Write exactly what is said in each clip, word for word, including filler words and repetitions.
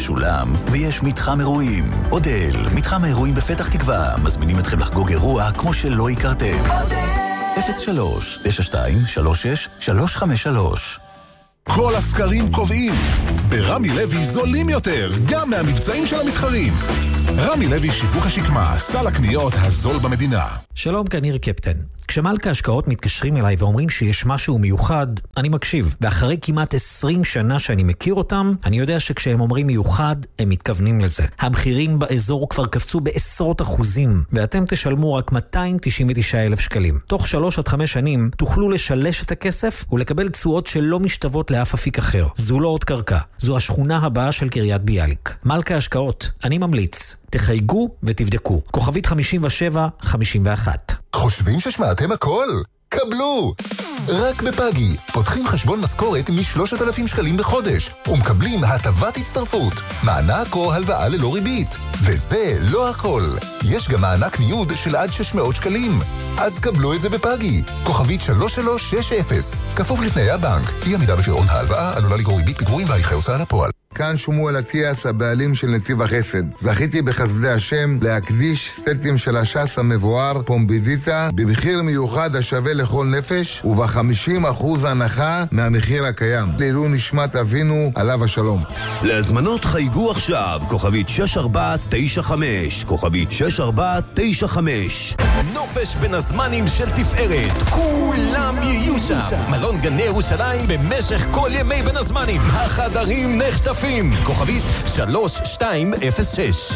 משולם, ויש מתחם אירועים. אודל, מתחם האירועים בפתח תקווה, מזמינים אתכם לחגוג אירוע כמו שלא הכרתם. אפס שלוש תשע שתיים שלוש שש שלוש חמש שלוש. כל הסקרים קובעים, ברמי לוי זולים יותר, גם מהמבצעים של המתחרים. רמי לוי שיווק השקמה, סל הקניות הזול במדינה. שלום, כאן ניר קפטן. כשמלכה השקעות מתקשרים אליי ואומרים שיש משהו מיוחד, אני מקשיב. ואחרי כמעט עשרים שנה שאני מכיר אותם, אני יודע שכשהם אומרים מיוחד, הם מתכוונים לזה. המחירים באזור כבר קפצו בעשרות אחוזים, ואתם תשלמו רק מאתיים תשעים ותשעה אלף שקלים. תוך שלוש עד חמש שנים תוכלו לשלש את הכסף ולקבל תשואות שלא משתוות לאף אפיק אחר. זו לא עוד קרקע, זו השכונה הבאה של קריית ביאליק. מלכה השקעות, אני ממליץ. תחייגו ותבדקו. כוכבית חמישים ושבע חמישים ואחת. חושבים ששמעתם הכל? קבלו! רק בפאגי פותחים חשבון משכורת מ-שלושת אלפים שקלים בחודש ומקבלים הטבת הצטרפות, מענק או הלוואה ללא ריבית. וזה לא הכל, יש גם מענק ניוד של עד שש מאות שקלים. אז קבלו את זה בפאגי. כוכבית שלוש שלוש שש אפס, כפוף לתנאי הבנק. אי עמידה בפירעון ההלוואה עלולה לגרור ריבית פיגורים והליכי הוצאה לפועל. כאן שמואל אטיאס, הבעלים של נתיב החסד. זכיתי בחסדי השם להקדיש סטים של השס המבואר פומבידיטה במחיר מיוחד השווה לכל נפש וב-חמישים אחוז הנחה מהמחיר הקיים. לעילוי נשמת אבינו עליו השלום. להזמנות חייגו עכשיו, כוכבית שש ארבע תשע חמש, כוכבית שש ארבע תשע חמש. נופש בין הזמנים של תפארת, כולם יהיו שם. מלון גני ירושלים במשך כל ימי בין הזמנים. החדרים נחטפים. כוכבית שלוש שתיים אפס שש.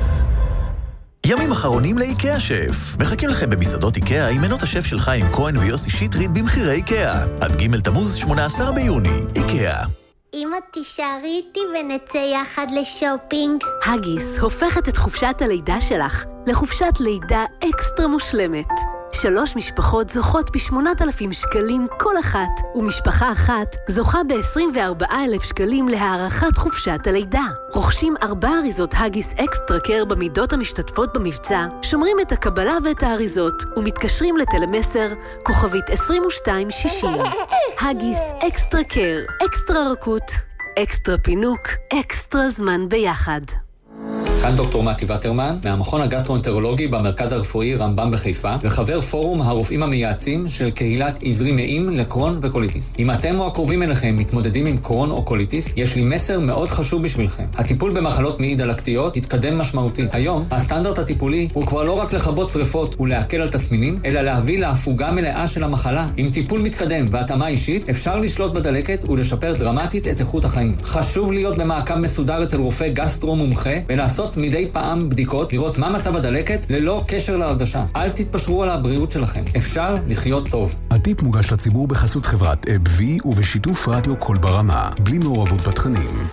ימים אחרונים לאיקאה שף. מחכים לכם במסעדות איקאה עם מנות השף של חיים כהן ויוסי שטרית במחירי איקאה. עד ג' תמוז שמונה עשר ביוני. איקאה. אמא, תישארי איתי ונצא יחד לשופינג. הגיס הופכת את חופשת הלידה שלך לחופשת לידה אקסטרה מושלמת. שלוש משפחות זוכות ב-שמונת אלפים שקלים כל אחת, ומשפחה אחת זוכה ב-עשרים וארבעה אלף שקלים להארכת חופשת הלידה. רוכשים ארבע אריזות הגיס אקסטרה קר במידות המשתתפות במבצע, שומרים את הקבלה ואת האריזות, ומתקשרים לטלמסר כוכבית עשרים ושתיים שישים. הגיס אקסטרה קר, אקסטרה רכות, אקסטרה פינוק, אקסטרה זמן ביחד. כאן דוקטור מתי וטרמן, מהמכון הגסטרואנטרולוגי במרכז הרפואי רמב"ם בחיפה, וחבר פורום הרופאים המייעצים של קהילת עזרי נעים לקרון וקוליטיס. אם אתם או הקרובים אליכם מתמודדים עם קרון או קוליטיס, יש לי מסר מאוד חשוב בשבילכם. הטיפול במחלות מעי דלקתיות התקדם משמעותית. היום, הסטנדרט הטיפולי הוא כבר לא רק לכבות שריפות ולהקל על תסמינים, אלא להביא להפוגה מלאה של המחלה. עם טיפול מתקדם והתאמה אישית, אפשר לשלוט בדלקת ולשפר דרמטית את איכות החיים. חשוב להיות במעקב מסודר אצל רופא גסטרו מומחה ולעשות מדי פעם בדיקות, לראות מה מצב הדלקת ללא קשר להרגשה. אל תתפשרו על הבריאות שלכם. אפשר לחיות טוב. הטיפ מוגש לציבור בחסות חברת אב-וי ובשיתוף רדיו כל ברמה, בלי מעורבות בתכנים.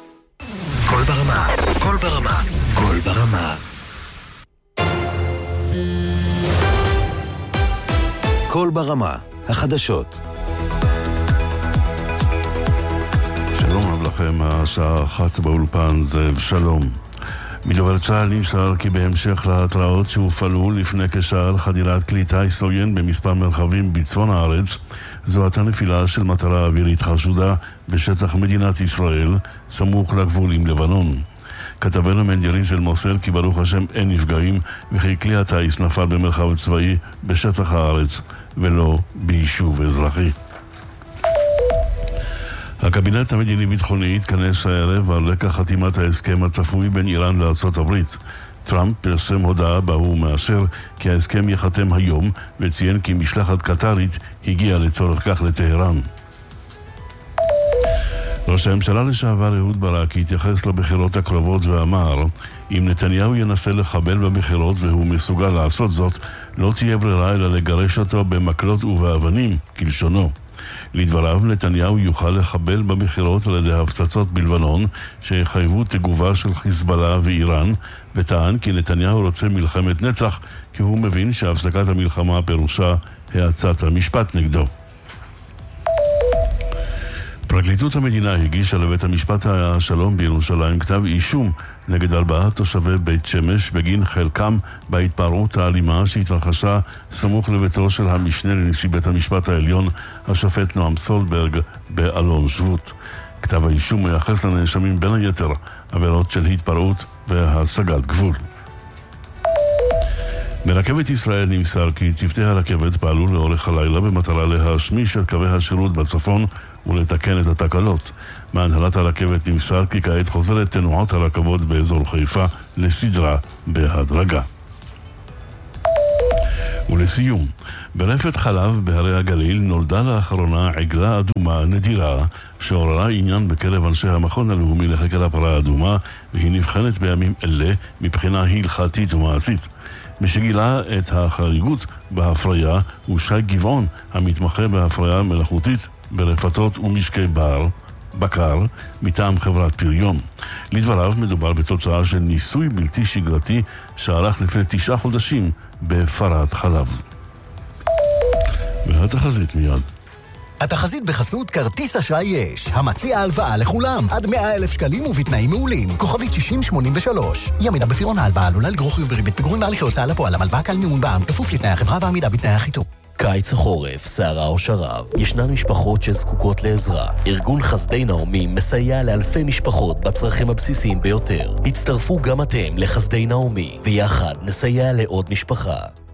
כל ברמה, כל ברמה, כל ברמה. כל ברמה, החדשות. שלום רב לכם, השעה אחת באולפן, זאב שלום. מדובר צה"ל נמסר כי בהמשך להתראות שהופעלו לפני כשעה על חדירת כלי טיס עוין במספר מרחבים בצפון הארץ, זוהתה נפילה של מטרה אווירית חשודה בשטח מדינת ישראל, סמוך לגבול עם לבנון. כתבנו מנדי ריזל מוסר כי ברוך השם אין נפגעים, וכי כלי הטיס נפל במרחב צבאי בשטח הארץ ולא ביישוב אזרחי. הקבינט המדיני-ביטחוני התכנס הערב על לקח חתימת ההסכם הצפוי בין איראן לארצות הברית. טראמפ פרסם הודעה בה הוא מאשר כי ההסכם יחתם היום, וציין כי משלחת קטרית הגיעה לצורך כך לטהרן. ראש הממשלה לשעבר אהוד ברק התייחס לבחירות הקרובות ואמר, אם נתניהו ינסה לחבל בבחירות והוא מסוגל לעשות זאת, לא תהיה ברירה אלא לגרש אותו במקלות ובאבנים, כלשונו. לדבריו, נתניהו יוכל לחבל בבחירות על ידי הפצצות בלבנון שיחייבו תגובה של חיזבאללה ואיראן, וטען כי נתניהו רוצה מלחמת נצח כי הוא מבין שהפסקת המלחמה פירושה האצת המשפט נגדו. פרקליטות המדינה הגישה לבית המשפט השלום בירושלים כתב אישום נגד ארבעה תושבי בית שמש בגין חלקם בהתפרעות האלימה שהתרחשה סמוך לביתו של המשנה לנשיא בית המשפט העליון השופט נועם סולברג באלון שבות. כתב האישום מייחס לנאשמים בין היתר עבירות של התפרעות והשגת גבול. מרכבת ישראל נמסר כי צוותי הרכבת פעלו לאורך הלילה במטרה להשמיש את קווי השירות בצפון ולתקן את התקלות. מהנהלת הרכבת נמסר כי כעת חוזרת תנועת הרכבות באזור חיפה לסדרה בהדרגה. ולסיום, ברפת חלב בהרי הגליל נולדה לאחרונה עגלה אדומה נדירה שעוררה עניין בקרב אנשי המכון הלאומי לחקר הפרה האדומה, והיא נבחנת בימים אלה מבחינה הלכתית ומעשית. משגילה את החריגות בהפריה הוא שי גבעון, המתמחה בהפריה מלאכותית ברפתות ומשקי בר, בקר, מטעם חברת פריון. לדבריו מדובר בתוצאה של ניסוי בלתי שגרתי שערך לפני תשעה חודשים בפרת חלב. והתחזית מיד. התחזית בחסות כרטיס אשראי יש, המציע הלוואה לכולם, עד מאה אלף שקלים ובתנאים מעולים. כוכבית שישים שמונים ושלוש. ימידה בפירעון ההלוואה עלולה לגרור חיוב בריבית פיגורים בהליכי הוצאה לפועל. המלוואה קל מימון בע"מ, כפוף לתנאי החברה ועמידה בתנאי החיתום. קיץ החורף, סערה או שרב, ישנן משפחות שזקוקות לעזרה. ארגון חסדי נעמי מסייע לאלפי משפחות בצרכים הבסיסיים ביותר. הצטרפו גם אתם לחסדי נעמי, ויחד נסייע לעוד משפחה.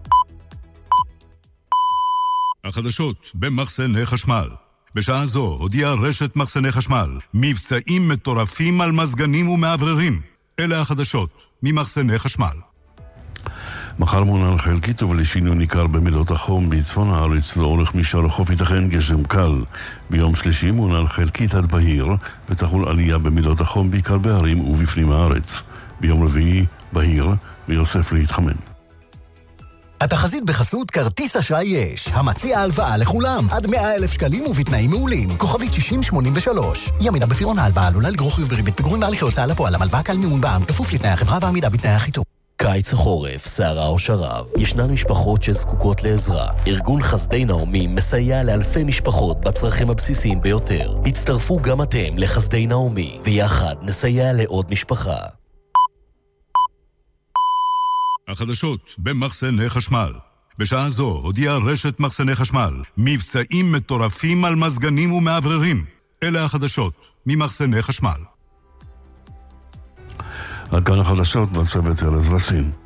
החדשות במחסני חשמל. בשעה זו הודיעה רשת מחסני חשמל מבצעים מטורפים על מזגנים ומעבררים. אלה החדשות ממחסני חשמל. מחר מונן חלקית ולשינוי ניכר במידות החום בצפון הארץ לאורך מישור החוף ייתכן גשם קל. ביום שלישי מונן חלקית עד בהיר ותחול עלייה במידות החום בעיקר בערים ובפנים הארץ. ביום רביעי בהיר ויוסף להתחמם. התחזית בחסות כרטיס אשראי יש, המציע הלוואה לכולם, עד מאה אלף שקלים ובתנאים מעולים. כוכבית שישים שמונים ושלוש. ימידה בפירעון ההלוואה עלולה לגרור חיוב בריבית פיגורים בהליכי הוצאה לפועל. המלוואה קל מימון בע"מ, כפוף לתנאי החברה ועמידה בתנאי החיתום. קיץ החורף, סערה או שרב, ישנן משפחות שזקוקות לעזרה. ארגון חסדי נעמי מסייע לאלפי משפחות בצרכים הבסיסיים ביותר. הצטרפו גם אתם לחסדי נעמי, ויחד נסייע לעוד משפחה. החדשות במחסני חשמל. בשעה זו הודיעה רשת מחסני חשמל מבצעים מטורפים על מזגנים ומעבררים. אלה החדשות ממחסני חשמל. עד כאן החדשות בצוות ארז רסין.